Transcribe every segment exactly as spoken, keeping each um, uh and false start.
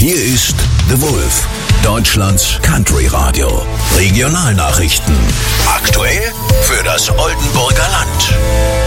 Hier ist The Wolf, Deutschlands Country Radio. Regionalnachrichten. Aktuell für das Oldenburger Land.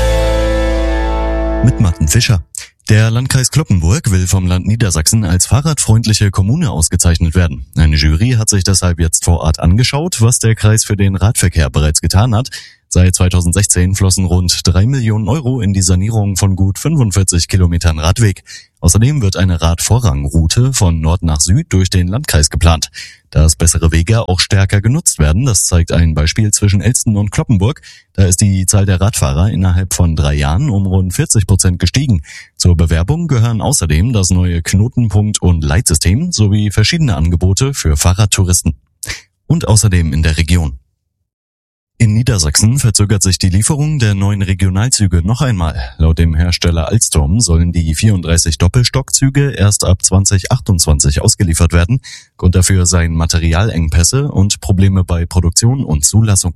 Mit Martin Fischer. Der Landkreis Cloppenburg will vom Land Niedersachsen als fahrradfreundliche Kommune ausgezeichnet werden. Eine Jury hat sich deshalb jetzt vor Ort angeschaut, was der Kreis für den Radverkehr bereits getan hat. Seit zweitausendsechzehn flossen rund drei Millionen Euro in die Sanierung von gut fünfundvierzig Kilometern Radweg. Außerdem wird eine Radvorrangroute von Nord nach Süd durch den Landkreis geplant. Dass bessere Wege auch stärker genutzt werden, das zeigt ein Beispiel zwischen Elsten und Cloppenburg. Da ist die Zahl der Radfahrer innerhalb von drei Jahren um rund vierzig Prozent gestiegen. Zur Bewerbung gehören außerdem das neue Knotenpunkt- und Leitsystem sowie verschiedene Angebote für Fahrradtouristen. Und außerdem in der Region. In Niedersachsen verzögert sich die Lieferung der neuen Regionalzüge noch einmal. Laut dem Hersteller Alstom sollen die vierunddreißig Doppelstockzüge erst ab zwanzig achtundzwanzig ausgeliefert werden. Grund dafür seien Materialengpässe und Probleme bei Produktion und Zulassung.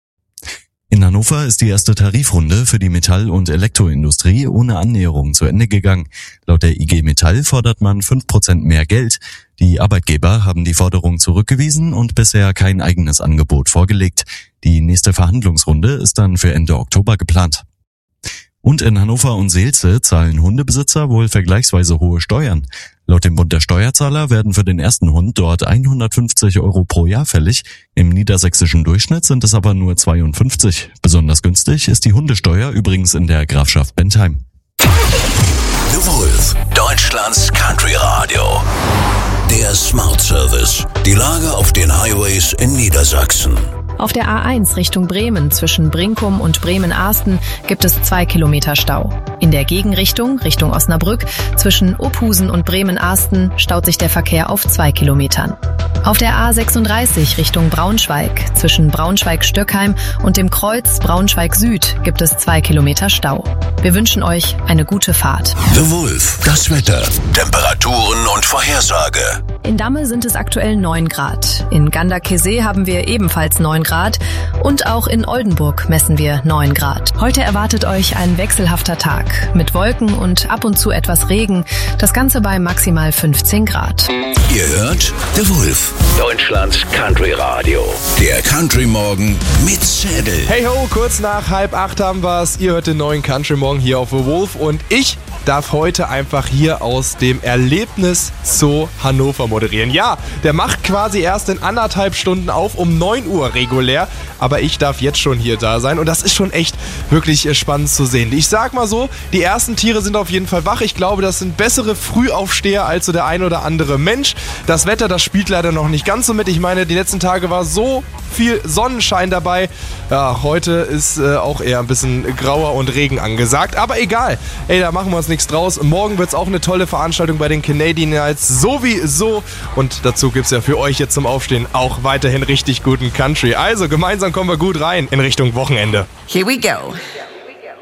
In Hannover ist die erste Tarifrunde für die Metall- und Elektroindustrie ohne Annäherung zu Ende gegangen. Laut der I G Metall fordert man fünf Prozent mehr Geld. Die Arbeitgeber haben die Forderung zurückgewiesen und bisher kein eigenes Angebot vorgelegt. Die nächste Verhandlungsrunde ist dann für Ende Oktober geplant. Und in Hannover und Seelze zahlen Hundebesitzer wohl vergleichsweise hohe Steuern. Laut dem Bund der Steuerzahler werden für den ersten Hund dort hundertfünfzig Euro pro Jahr fällig. Im niedersächsischen Durchschnitt sind es aber nur zweiundfünfzig. Besonders günstig ist die Hundesteuer übrigens in der Grafschaft Bentheim. The Wolf, Deutschlands Country Radio. Der Smart Service. Die Lage auf den Highways in Niedersachsen. Auf der A eins Richtung Bremen zwischen Brinkum und Bremen-Ahsten gibt es zwei Kilometer Stau. In der Gegenrichtung, Richtung Osnabrück, zwischen Ophusen und Bremen-Ahsten staut sich der Verkehr auf zwei Kilometern. Auf der A sechsunddreißig Richtung Braunschweig zwischen Braunschweig-Stöckheim und dem Kreuz Braunschweig-Süd gibt es zwei Kilometer Stau. Wir wünschen euch eine gute Fahrt. The Wolf, das Wetter, Temperaturen und Vorhersage. In Damme sind es aktuell neun Grad. In Ganderkesee haben wir ebenfalls neun Grad und auch in Oldenburg messen wir neun Grad. Heute erwartet euch ein wechselhafter Tag mit Wolken und ab und zu etwas Regen. Das Ganze bei maximal fünfzehn Grad. Ihr hört The Wolf, Deutschlands Country Radio. Der Country Morgen mit Zettel. Hey ho, kurz nach halb acht haben wir's. Ihr hört den neuen Country Morgen hier auf The Wolf und ich darf heute einfach hier aus dem Erlebnis Zoo Hannover moderieren. Ja, der macht quasi erst in anderthalb Stunden auf, um neun Uhr regulär. Aber ich darf jetzt schon hier da sein und das ist schon echt wirklich spannend zu sehen. Ich sag mal so, die ersten Tiere sind auf jeden Fall wach. Ich glaube, das sind bessere Frühaufsteher als so der ein oder andere Mensch. Das Wetter, das spielt leider noch nicht ganz so mit. Ich meine, die letzten Tage war so viel Sonnenschein dabei. Ja, heute ist äh, auch eher ein bisschen grauer und Regen angesagt. Aber egal, ey, da machen wir uns nichts draus. Morgen wird es auch eine tolle Veranstaltung bei den Canadian Nights sowieso. Und dazu gibt es ja für euch jetzt zum Aufstehen auch weiterhin richtig guten Country. Also gemeinsam kommen wir gut rein in Richtung Wochenende. Here we go.